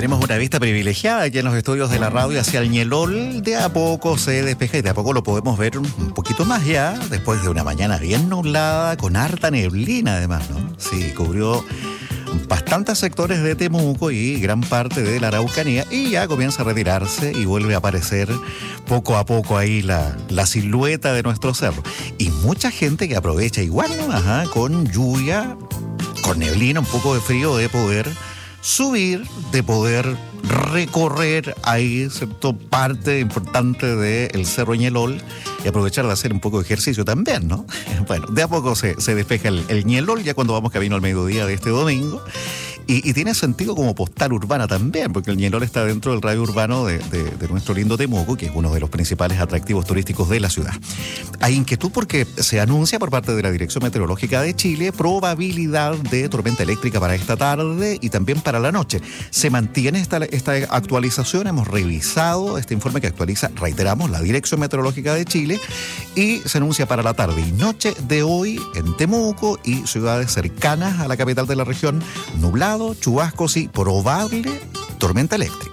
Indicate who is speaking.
Speaker 1: tenemos una vista privilegiada aquí en los estudios de la radio hacia el Ñelol. De a poco se despeja y de a poco lo podemos ver un poquito más ya, después de una mañana bien nublada, con harta neblina además, ¿no? Sí, cubrió bastantes sectores de Temuco y gran parte de la Araucanía, y ya comienza a retirarse y vuelve a aparecer poco a poco ahí la silueta de nuestro cerro. Y mucha gente que aprovecha igual, ¿no? Ajá, con lluvia, con neblina, un poco de frío, de poder subir, de poder recorrer ahí, ¿cierto?, parte importante del Cerro Ñelol y aprovechar de hacer un poco de ejercicio también, ¿no? Bueno, de a poco se despeja el Ñelol ya cuando vamos camino al mediodía de este domingo. Y tiene sentido como postal urbana también, porque el Ñelol está dentro del radio urbano de nuestro lindo Temuco, que es uno de los principales atractivos turísticos de la ciudad. Hay inquietud porque se anuncia por parte de la Dirección Meteorológica de Chile probabilidad de tormenta eléctrica para esta tarde y también para la noche. Se mantiene esta actualización, hemos revisado este informe que actualiza, reiteramos, la Dirección Meteorológica de Chile, y se anuncia para la tarde y noche de hoy en Temuco y ciudades cercanas a la capital de la región, nublado, chubascos y probable tormenta eléctrica.